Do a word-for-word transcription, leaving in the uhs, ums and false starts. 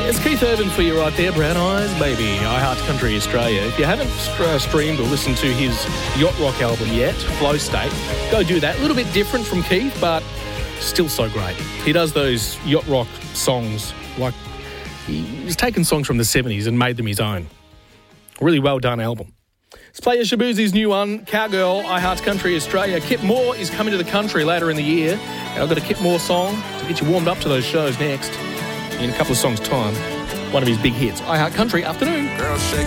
It's Keith Urban for you right there, Brown Eyes, baby. I Heart Country Australia. If you haven't uh, streamed or listened to his Yacht Rock album yet, Flow State, go do that. A little bit different from Keith, but still so great. He does those Yacht Rock songs like he's taken songs from the seventies and made them his own. Really well done album. Let's play Shabuzi's new one, Cowgirl, I Heart Country Australia. Kip Moore is coming to the country later in the year. And I've got a Kip Moore song to get you warmed up to those shows next. In a couple of songs' time, one of his big hits, I Heart Country Afternoon. Girl, shake